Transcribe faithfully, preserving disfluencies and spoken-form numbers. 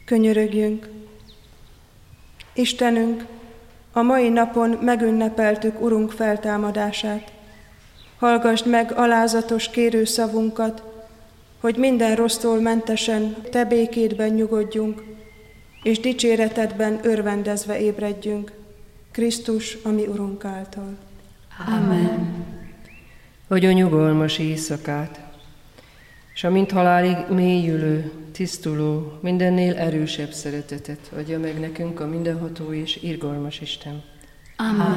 Könyörögjünk. Istenünk, a mai napon megünnepeltük Urunk feltámadását. Hallgasd meg alázatos kérőszavunkat, hogy minden rossztól mentesen Te békédben nyugodjunk, és dicséretedben örvendezve ébredjünk, Krisztus, a mi Urunk által. Amen. Adj a nyugalmas éjszakát, és a mint halálig mélyülő, tisztuló, mindennél erősebb szeretetet adja meg nekünk a mindenható és irgalmas Isten. Amen.